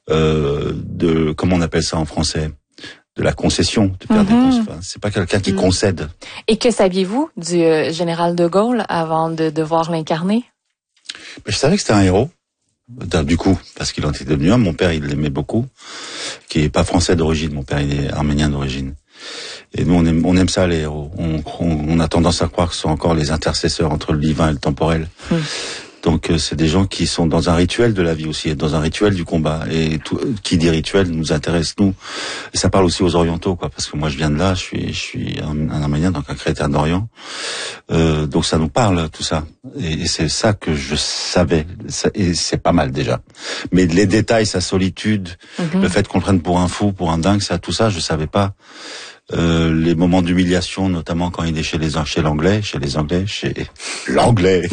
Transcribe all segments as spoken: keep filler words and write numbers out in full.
euh, de, comment on appelle ça en français, de la concession, de faire des Mm-hmm. enfin, c'est pas quelqu'un qui Mm. concède. Et que saviez-vous du euh, général de Gaulle avant de devoir l'incarner? Mais je savais que c'était un héros. Du coup, parce qu'il en était devenu un. Mon père, il l'aimait beaucoup, qui est pas français d'origine. Mon père, il est arménien d'origine. Et nous, on aime, on aime ça, les héros. On, on, on a tendance à croire que ce sont encore les intercesseurs entre le divin et le temporel. Mm. Donc, euh, c'est des gens qui sont dans un rituel de la vie aussi, dans un rituel du combat. Et tout, qui dit rituel nous intéresse, nous. Et ça parle aussi aux orientaux, quoi, parce que moi, je viens de là, je suis, je suis un, un arménien, donc un chrétien d'Orient. Euh, donc, ça nous parle, tout ça. Et, et c'est ça que je savais. Ça, et c'est pas mal, déjà. Mais les détails, sa solitude, mm-hmm. le fait qu'on le prenne pour un fou, pour un dingue, ça, tout ça, je savais pas. Euh, les moments d'humiliation, notamment quand il est chez les chez l'anglais, chez les anglais, chez l'anglais.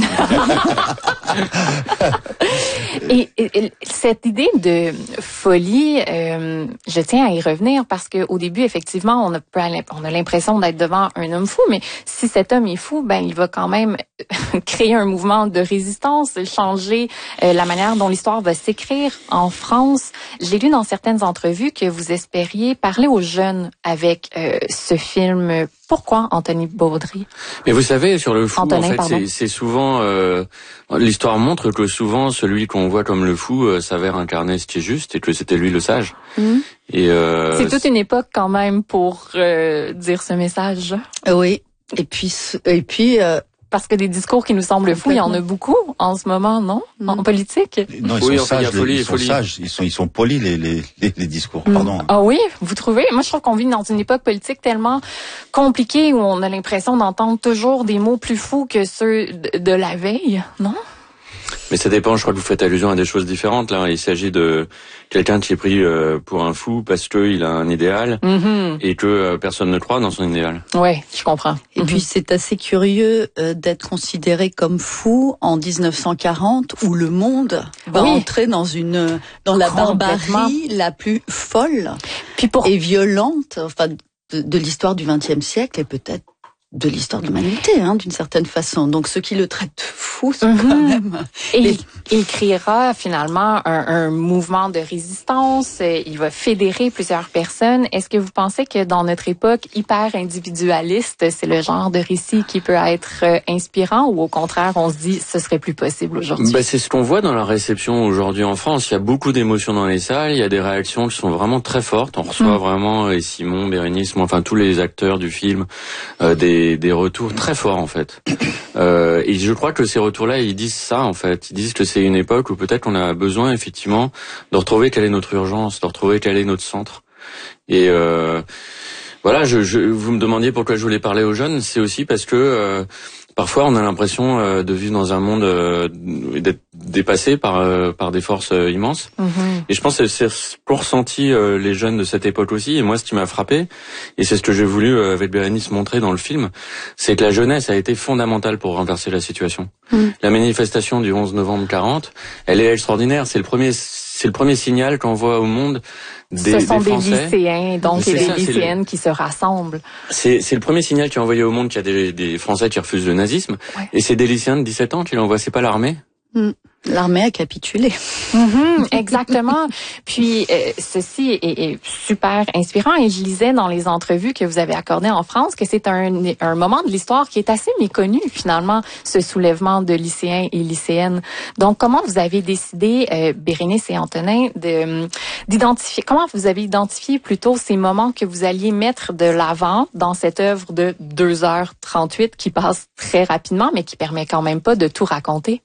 et, et, et cette idée de folie, euh, je tiens à y revenir parce que au début, effectivement, on a on a l'impression d'être devant un homme fou, mais si cet homme est fou, ben il va quand même créer un mouvement de résistance, changer euh, la manière dont l'histoire va s'écrire en France. J'ai lu dans certaines entrevues que vous espériez parler aux jeunes avec euh, ce film. Pourquoi Anthony Baudry? Mais vous savez, sur le fou, Antonin, en fait, c'est, c'est souvent... Euh, l'histoire montre que souvent, celui qu'on voit comme le fou euh, s'avère incarner ce qui est juste et que c'était lui le sage. Mmh. Et euh, c'est toute une époque quand même pour euh, dire ce message. Oui. Et puis... Et puis euh... Parce que des discours qui nous semblent fous, il y en a beaucoup en ce moment, non? Mmh. En politique? Non, ils oui, sont sages, folie, les, ils sont sages, ils sont, ils sont polis, les, les, les, les discours, mmh. pardon. Ah oui? Vous trouvez? Moi, je trouve qu'on vit dans une époque politique tellement compliquée où on a l'impression d'entendre toujours des mots plus fous que ceux de, de la veille, non? Mais ça dépend, je crois que vous faites allusion à des choses différentes. Là, il s'agit de quelqu'un qui est pris euh, pour un fou parce qu'il a un idéal mm-hmm. et que euh, personne ne croit dans son idéal. Oui, je comprends. Et mm-hmm. puis c'est assez curieux euh, d'être considéré comme fou en dix-neuf cent quarante où le monde va oui. entrer dans une dans la barbarie la plus folle puis pour... et violente, enfin de, de l'histoire du vingtième siècle et peut-être de l'histoire de l'humanité, hein, d'une certaine façon. Donc ceux qui le traitent fou sont mm-hmm. quand même... Et les... il, il créera finalement un, un mouvement de résistance, il va fédérer plusieurs personnes. Est-ce que vous pensez que dans notre époque hyper individualiste, c'est le genre de récit qui peut être inspirant ou au contraire, on se dit ce serait plus possible aujourd'hui? Ben, c'est ce qu'on voit dans la réception aujourd'hui en France. Il y a beaucoup d'émotions dans les salles, il y a des réactions qui sont vraiment très fortes. On reçoit mm. vraiment, et Simon, Bérénice, enfin tous les acteurs du film, euh, des Des, des retours très forts en fait. Euh, et je crois que ces retours-là, ils disent ça en fait. Ils disent que c'est une époque où peut-être on a besoin effectivement de retrouver quelle est notre urgence, de retrouver quel est notre centre. Et euh, voilà, je, je, vous me demandiez pourquoi je voulais parler aux jeunes, c'est aussi parce que euh, parfois on a l'impression euh, de vivre dans un monde euh, d'être dépassé par euh, par des forces euh, immenses. Mm-hmm. Et je pense que c'est ce qu'ont ressenti euh, les jeunes de cette époque aussi. Et moi, ce qui m'a frappé, et c'est ce que j'ai voulu euh, avec Bérénice montrer dans le film, c'est que la jeunesse a été fondamentale pour renverser la situation. Mm. La manifestation du onze novembre quarante, elle est extraordinaire. C'est le premier c'est le premier signal qu'on voit au monde des, Ce sont des des Français. lycéens, donc c'est des ça, lycéennes le... qui se rassemblent. C'est, c'est le premier signal qui est envoyé au monde qu'il y a des, des Français qui refusent le nazisme. Ouais. Et c'est des lycéens de dix-sept ans qui l'envoient. C'est pas l'armée. Mm. L'armée a capitulé. Mm-hmm, exactement. Puis euh, ceci est, est super inspirant et je lisais dans les entrevues que vous avez accordées en France que c'est un, un moment de l'histoire qui est assez méconnu finalement, ce soulèvement de lycéens et lycéennes. Donc comment vous avez décidé, euh, Bérénice et Antonin, de d'identifier, comment vous avez identifié plutôt ces moments que vous alliez mettre de l'avant dans cette œuvre de deux heures trente-huit qui passe très rapidement mais qui permet quand même pas de tout raconter?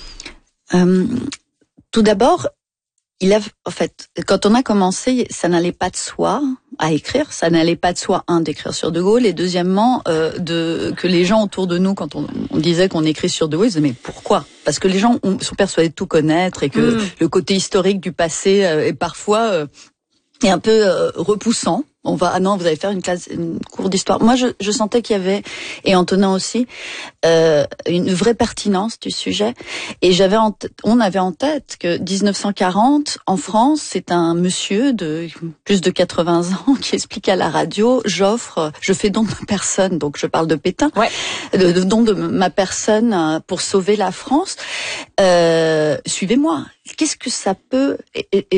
Euh, tout d'abord, il a, en fait, quand on a commencé, ça n'allait pas de soi à écrire, ça n'allait pas de soi, un, d'écrire sur De Gaulle, et deuxièmement, euh, de que les gens autour de nous, quand on, on disait qu'on écrit sur De Gaulle, ils disaient mais pourquoi? Parce que les gens ont, sont persuadés de tout connaître et que mmh. le côté historique du passé euh, est parfois euh, est un peu euh, repoussant. On va, ah non, vous allez faire une classe, une cours d'histoire. Moi, je, je sentais qu'il y avait, et Antonin aussi, euh, une vraie pertinence du sujet. Et j'avais, en t- on avait en tête que dix-neuf cent quarante, en France, c'est un monsieur de plus de quatre-vingts ans qui explique à la radio, j'offre, je fais don de ma personne, donc je parle de Pétain, ouais. de, de don de ma personne pour sauver la France. Euh, suivez-moi. Qu'est-ce que ça peut, et, et,